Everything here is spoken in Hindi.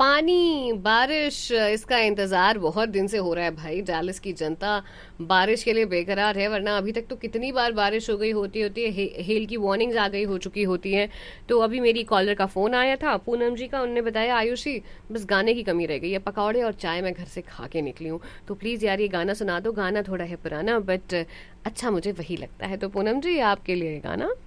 पानी, बारिश, इसका इंतजार बहुत दिन से हो रहा है भाई। डैलस की जनता बारिश के लिए बेकरार है, वरना अभी तक तो कितनी बार बारिश हो गई होती होती है, हेल की वार्निंग्स आ गई हो चुकी होती हैं। तो अभी मेरी कॉलर का फोन आया था, पूनम जी का। उन्होंने बताया आयुषी बस गाने की कमी रह गई है, पकौड़े और चाय मैं घर से खा के निकली हूँ, तो प्लीज यार ये गाना सुना दो। गाना थोड़ा है पुराना बट अच्छा मुझे वही लगता है। तो पूनम जी आपके लिए गाना।